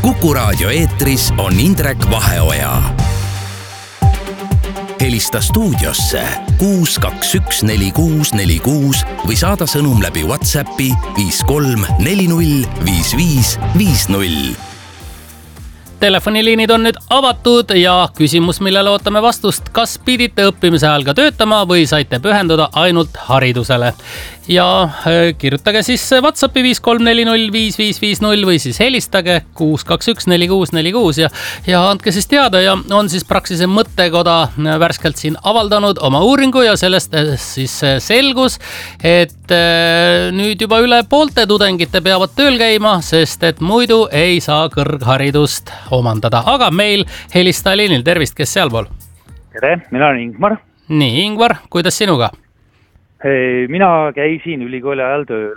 Kuku Raadio eetris on Indrek Vaheoja. Helista stuudiosse 6214646 või saada sõnum läbi WhatsAppi 53405550. Telefoniliinid on nüüd avatud ja küsimus, millele ootame vastust, kas pidite õppimise ajal ka töötama või saite pühenduda ainult haridusele. Ja kirjutage siis WhatsAppi 53405550 või siis helistage 6214646 ja andke siis teada. Ja on siis Praxise mõttekoda värskelt siin avaldanud oma uuringu ja sellest siis selgus, et nüüd juba üle poolte tudengite peavad tööl käima, sest et muidu ei saa kõrgharidust omandada. Aga meil helistaja liinil, tervist, kes sealpool? Tere, mina olen Ingmar. Nii, Ingmar, kuidas sinuga? Mina käisin ülikooli ajal tööl.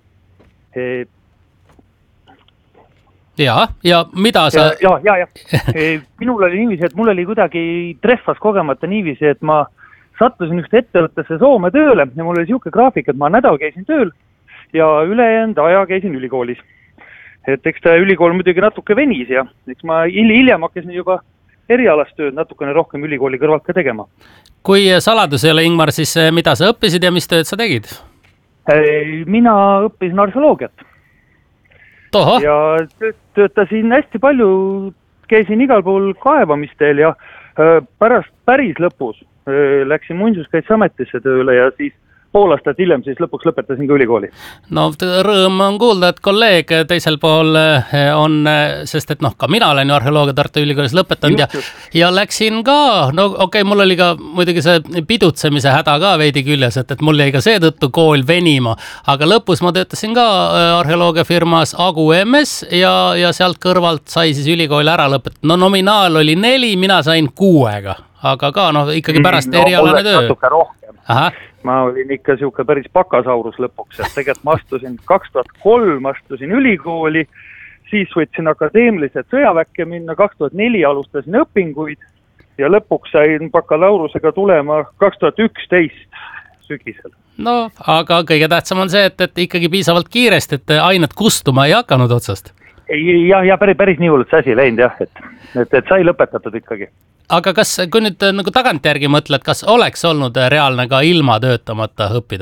Ja mida sa... Ja. Minul oli niiviisi, et mul oli kuidagi treffas kogemata niiviisi, et ma sattusin just ettevõttesse Soome tööle ja mul oli siuke graafik, et ma nädal käisin tööl ja ülejäänud aja käisin ülikoolis. Et eks ta ülikool muidugi natuke venis ja eks ma hiljem hakkasin juba erialast tööd natukene rohkem ülikooli kõrvalt ka tegema. Kui saladus ei ole, Ingmar, siis mida sa õppisid ja mis tööd sa tegid? Mina õppisin arheoloogiat. Toho. Ja töötasin hästi palju, käisin igal pool kaevamistel ja päris lõpus läksin Muinsuskaitseametisse tööle ja siis pool aastat hiljem siis lõpuks lõpetasin ka ülikooli. No rõõm on kuulda, et kolleeg teisel pool on, sest et ka mina olen ju arheoloogia Tartu Ülikoolis lõpetanud ja läksin ka, mul oli ka muidugi see pidutsemise häda ka veidi küljes, et mul jäi ka seetõttu kool venima, aga lõpus ma töötasin ka arheoloogiafirmas Agu MS ja sealt kõrvalt sai siis ülikooli ära lõpetada. No nominaal oli 4, mina sain 6, aga ka ikkagi pärast erialane töö. Natuke rohkem. Aha. Ma olin ikka siuke päris pakasaurus lõpuks, et tegelikult ma astusin 2003 astusin ülikooli, siis võtsin akadeemilised sõjaväkke minna, 2004 alustasin õpinguid ja lõpuks sain bakalaurusega tulema 2011 sügisel. No, aga kõige tähtsam on see, et ikkagi piisavalt kiiresti, et ained kustuma ei hakanud otsast. Ja päris nii hullult see asi läinud jah, et sai lõpetatud ikkagi. Aga kas, kui nüüd tagantjärgi mõtled, kas oleks olnud reaalne ka ilma töötamata õppida?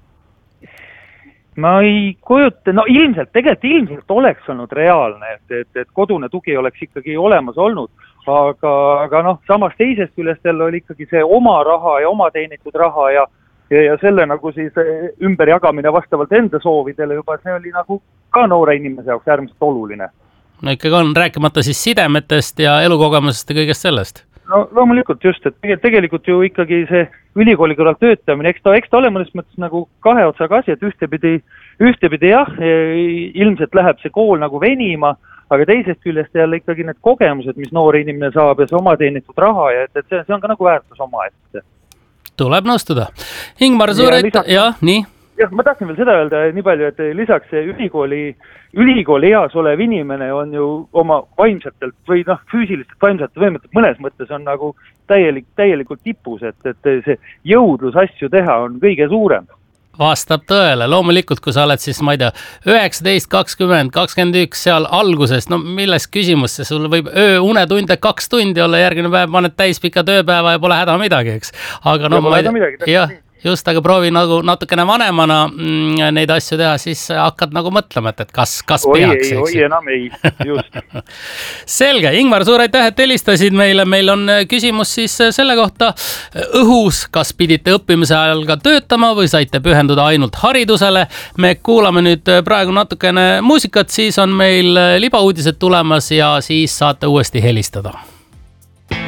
Ma ei kujuta, ilmselt oleks olnud reaalne, et kodune tugi oleks ikkagi olemas olnud, aga samas teisest küljest oli ikkagi see oma raha ja oma teenitud raha ja selle nagu siis ümber jagamine vastavalt enda soovidele juba, see oli nagu ka noore inimese jaoks äärmiselt oluline. No ikkagi on rääkimata siis sidemetest ja elukogemusest ja kõigest sellest. No loomulikult just, et tegelikult ju ikkagi see ülikooli kõrval töötamine, eks ta ole mõnes mõttes nagu kahe otsaga asi, et ühtepidi jah, ilmselt läheb see kool nagu venima, aga teisest küljest jälle ikkagi need kogemused, mis noor inimene saab ja see oma teenitud raha ja et see on ka nagu väärtus oma ette. Tuleb nõustuda. Ingmar, nii? Jah, ma tahtsin veel seda öelda nii palju, et lisaks ülikooli eas olev inimene on ju oma vaimsetelt või füüsilistelt vaimsetelt võimetelt mõnes mõttes on nagu täielikult tipus, et see jõudlus asju teha on kõige suurem. Vastab tõele. Loomulikult, kui sa oled siis, ma ei tea, 19, 20, 21 seal alguses, milles küsimus, see sul võib unetunde 2 tundi olla, järgmine päev paned täispika tööpäeva ja pole häda midagi, eks. Aga just, aga proovi nagu natukene vanemana neid asju teha, siis hakkad nagu mõtlema, et kas peaks. Oi, enam ei, just. Selge, Ingmar, suur aitäh, et helistasid meile. Meil on küsimus siis selle kohta õhus, kas pidite õppimise ajal ka töötama või saite pühenduda ainult haridusele. Me kuulame nüüd praegu natukene muusikat, siis on meil libauudised tulemas ja siis saate uuesti helistada.